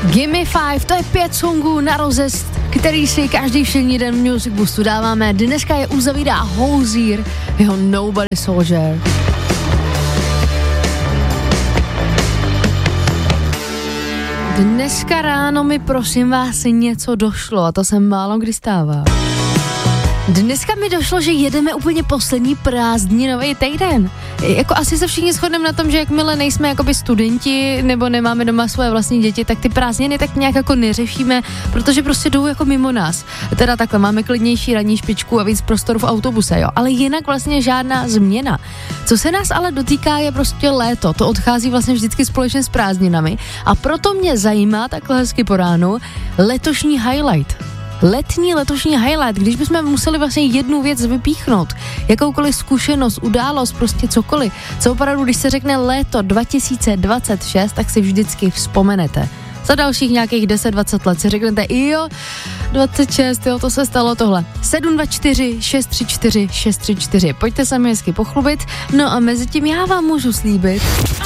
Gimme 5, to je 5 songů na rozjezd, který si každý všední den v Music Boostu dáváme. Dneska je uzavírá Hozier, jeho Nobody Soldier. Dneska ráno mi prosím vás něco došlo a to se málo kdy stává. Dneska mi došlo, že jedeme úplně poslední prázdninový týden. Jako asi se všichni shodneme na tom, že jakmile nejsme jakoby studenti nebo nemáme doma svoje vlastní děti, tak ty prázdniny tak nějak jako neřešíme, protože prostě jdou jako mimo nás. Teda takhle máme klidnější ranní špičku a víc prostoru v autobuse, jo. Ale jinak vlastně žádná změna. Co se nás ale dotýká, je prostě léto. To odchází vlastně vždycky společně s prázdninami a proto mě zajímá takhle hezky po ránu letošní highlight. Letošní highlight, když bychom museli vlastně jednu věc vypíchnout, jakoukoliv zkušenost, událost, prostě cokoliv, co opravdu, když se řekne léto 2026, tak si vždycky vzpomenete. Za dalších nějakých 10-20 let si řeknete, jo, 26, jo, to se stalo tohle. 724 634 634. Pojďte se mi hezky pochlubit, no a mezi tím já vám můžu slíbit,